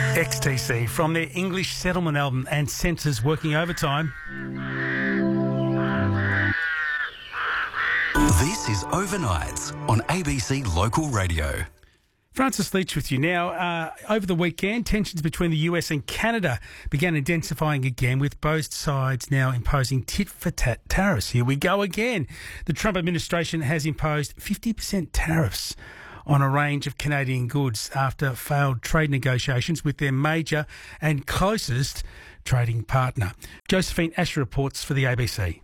XTC from their English Settlement album and Centres Working Overtime. This is Overnights on ABC Local Radio. Francis Leach with you now. Over the weekend, tensions between the US and Canada began intensifying again, with both sides now imposing tit-for-tat tariffs. Here we go again. The Trump administration has imposed 50% tariffs on a range of Canadian goods after failed trade negotiations with their major and closest trading partner. Josephine Asher reports for the ABC.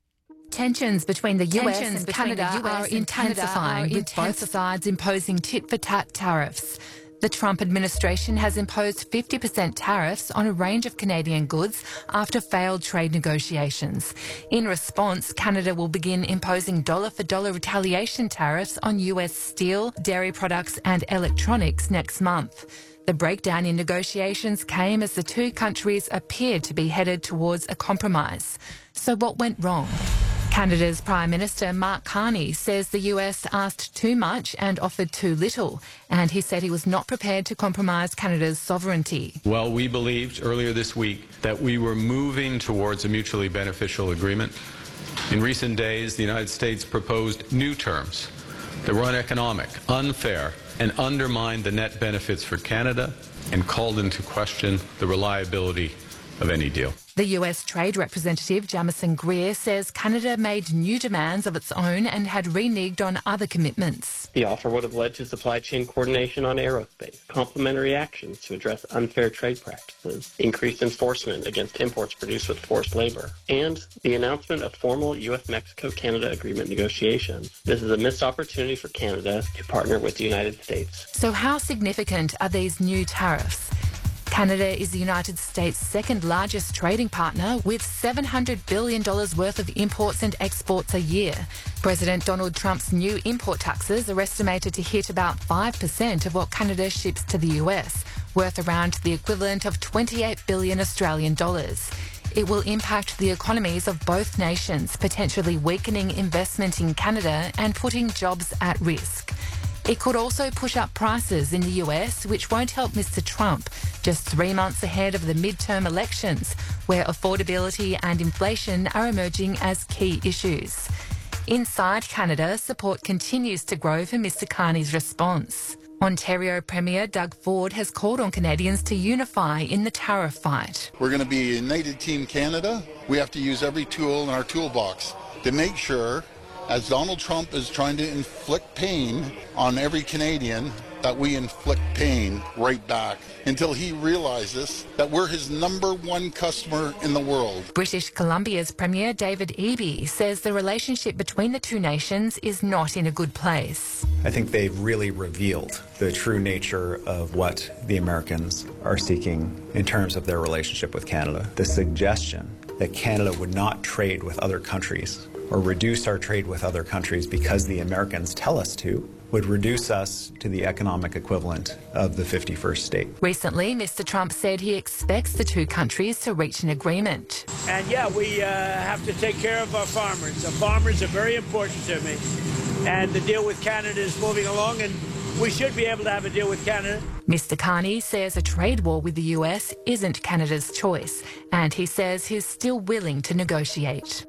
Tensions between the US and Canada are intensifying, with both sides imposing tit-for-tat tariffs. The Trump administration has imposed 50% tariffs on a range of Canadian goods after failed trade negotiations. In response, Canada will begin imposing dollar-for-dollar retaliation tariffs on US steel, dairy products and electronics next month. The breakdown in negotiations came as the two countries appeared to be headed towards a compromise. So what went wrong? Canada's Prime Minister Mark Carney says the US asked too much and offered too little, and he said he was not prepared to compromise Canada's sovereignty. Well, we believed earlier this week that we were moving towards a mutually beneficial agreement. In recent days, the United States proposed new terms that were uneconomic, unfair, and undermined the net benefits for Canada and called into question the reliability of any deal. The US Trade Representative Jamieson Greer says Canada made new demands of its own and had reneged on other commitments. The offer would have led to supply chain coordination on aerospace, complementary actions to address unfair trade practices, increased enforcement against imports produced with forced labor, and the announcement of formal US-Mexico-Canada agreement negotiations. This is a missed opportunity for Canada to partner with the United States. So how significant are these new tariffs? Canada is the United States' second largest trading partner, with $700 billion worth of imports and exports a year. President Donald Trump's new import taxes are estimated to hit about 5% of what Canada ships to the US, worth around the equivalent of 28 billion Australian dollars. It will impact the economies of both nations, potentially weakening investment in Canada and putting jobs at risk. It could also push up prices in the US, which won't help Mr. Trump, just 3 months ahead of the midterm elections, where affordability and inflation are emerging as key issues. Inside Canada, support continues to grow for Mr. Carney's response. Ontario Premier Doug Ford has called on Canadians to unify in the tariff fight. We're going to be a united team Canada. We have to use every tool in our toolbox to make sure, as Donald Trump is trying to inflict pain on every Canadian, that we inflict pain right back until he realizes that we're his number one customer in the world. British Columbia's Premier David Eby says the relationship between the two nations is not in a good place. I think they've really revealed the true nature of what the Americans are seeking in terms of their relationship with Canada. The suggestion that Canada would not trade with other countries or reduce our trade with other countries because the Americans tell us to would reduce us to the economic equivalent of the 51st state. Recently, Mr. Trump said he expects the two countries to reach an agreement. And yeah, we have to take care of our farmers. The farmers are very important to me. And the deal with Canada is moving along, and we should be able to have a deal with Canada. Mr. Carney says a trade war with the US isn't Canada's choice, and he says he's still willing to negotiate.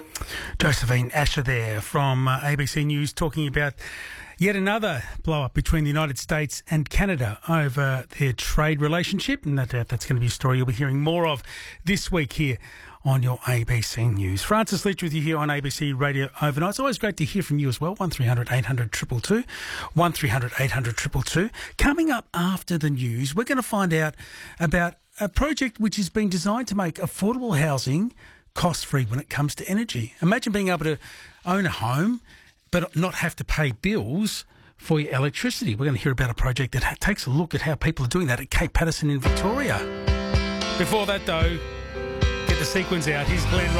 Josephine Asher there from ABC News, talking about yet another blow-up between the United States and Canada over their trade relationship, and that's going to be a story you'll be hearing more of this week here on your ABC News. Francis Leach with you here on ABC Radio Overnight. It's always great to hear from you as well. 1300 800 222, 1300 800 222. Coming up after the news, we're going to find out about a project which has been designed to make affordable housing cost-free when it comes to energy. Imagine being able to own a home but not have to pay bills for your electricity. We're going to hear about a project that takes a look at how people are doing that at Cape Patterson in Victoria. Before that, though, get the sequence out. Here's Glenn